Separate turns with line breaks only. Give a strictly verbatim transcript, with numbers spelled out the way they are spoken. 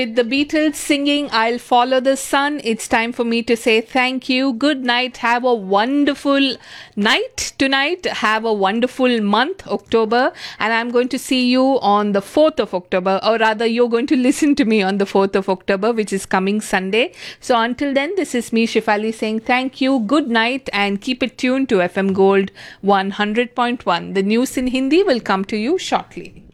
With the Beatles singing I'll Follow the Sun, it's time for me to say thank you. Good night. Have a wonderful night tonight. Have a wonderful month, October. And I'm going to see you on the fourth of October, or rather, you're going to listen to me on the fourth of October, which is coming Sunday. So until then, this is me, Shefali, saying thank you, good night, and keep it tuned to F M Gold one hundred point one. The news in Hindi will come to you shortly.